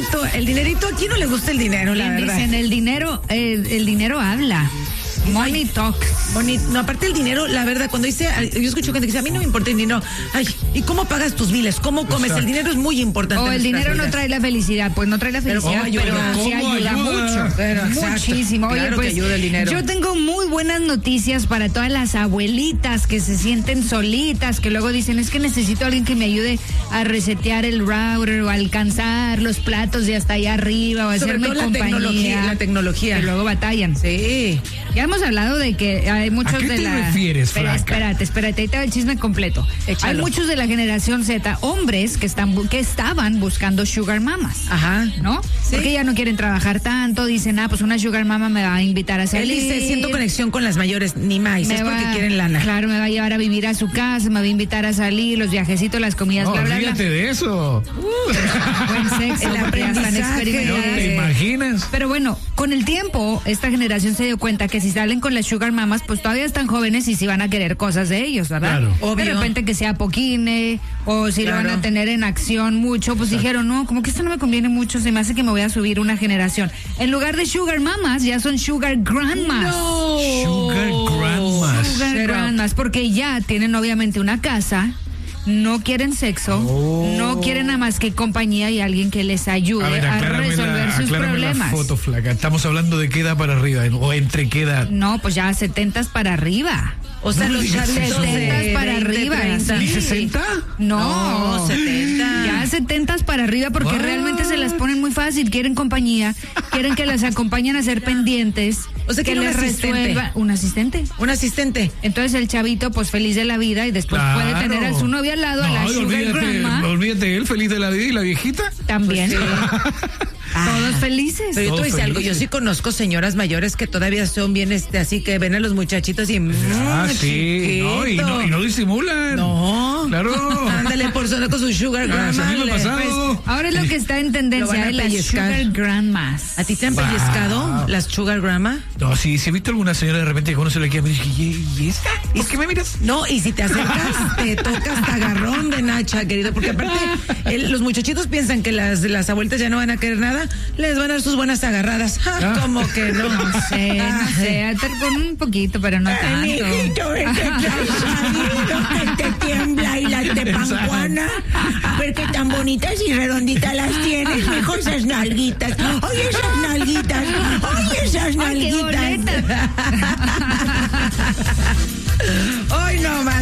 dinerito, ¿a quién no le gusta el dinero, la verdad? Dicen, el dinero habla. Money talks. No, aparte el dinero, la verdad, cuando dice, yo escucho gente que dice, a mí no me importa el dinero. Ay, ¿y cómo pagas tus biles? ¿Cómo comes? El dinero es muy importante. O el dinero no trae la felicidad. Pues no trae la felicidad, pero sí ayuda mucho. Muchísimo. Claro, oye, pues, que ayuda el dinero. Yo tengo muy buenas noticias para todas las abuelitas que se sienten solitas, que luego dicen, es que necesito a alguien que me ayude a resetear el router o a alcanzar los platos de hasta allá arriba o a Sobre hacerme todo compañía. la tecnología. Que luego batallan. Sí. Ya hemos hablado de que hay muchos ¿A qué de te la... refieres, flaca? Espérate, ahí te va el chisme completo. Échalo. Hay muchos de la generación Z, hombres que estaban buscando sugar mamas. Ajá. ¿No? Sí. Porque ya no quieren trabajar tanto, dicen, pues una sugar mama me va a invitar a Él salir. dice, siento conexión con las mayores, ni más, es porque quieren lana. Claro, me va a llevar a vivir a su casa, me va a invitar a salir, los viajecitos, las comidas, No, bla, bla, bla. olvídate de eso. Buen sexo, El porque ya están aprendizaje. experimentadas. ¿Te imaginas? Pero bueno, con el tiempo, esta generación se dio cuenta que si salen con las sugar mamas, pues todavía están jóvenes y si van a querer cosas de ellos, ¿verdad? Claro. Obvio. De repente que sea poquine, o si lo van a tener en acción mucho, pues dijeron, no, como que esto no me conviene mucho, se me hace que me voy a subir una generación. En lugar de sugar mamas, ya son sugar grandmas. Sugar grandmas. Sugar grandmas, porque ya tienen obviamente una casa, no quieren sexo, no quieren nada más que compañía y alguien que les ayude a resolver sus problemas. La foto, flaca. Estamos hablando de qué edad para arriba o entre qué edad. No, pues ya 70s para arriba. O sea, No los digas chavitos eso. de 70s para 20, arriba. 30. ¿Y Sí. 60? No, 70. Ya 70s para arriba porque What? realmente se las ponen muy fácil. Quieren compañía, quieren que las acompañen a ser pendientes. O sea, que quieren les un asistente. resuelva un asistente. Un asistente. Entonces el chavito, pues feliz de la vida y después Claro. puede tener a su novia al lado, a la No, sugar grandma. olvídate, él feliz de la vida y la viejita. También. Pues Todos felices. Pero yo te voy a decir Todos algo, yo felices. sí conozco señoras mayores que todavía son bien así que ven a los muchachitos y Sí, no, y no disimulan. No. Claro. Ándale por zona con su sugar Gracias, grandma. a mí me ha pasado. Pues, ahora es lo que está en Lo van tendencia, a las pellizcar. sugar grandmas. ¿A ti te han pellizcado las sugar grandma? No, sí, si he visto alguna señora de repente que conoce la que me dice, ¿y esta? ¿Por qué me miras? No, y si te acercas, te toca hasta agarrón de nacha, querido, porque aparte los muchachitos piensan que las abuelitas ya no van a querer nada, les van a dar sus buenas agarradas. ¿Cómo que no? No sé, con un poquito, pero no tanto. Mijito, ven que traes salido, que te tiembla y la tepancuana. A ver qué tan bonitas y redonditas las tienes, mijo, esas nalguitas. Oye, esas nalguitas. Oye, esas Ay, qué nalguitas. boleta. Hoy no más.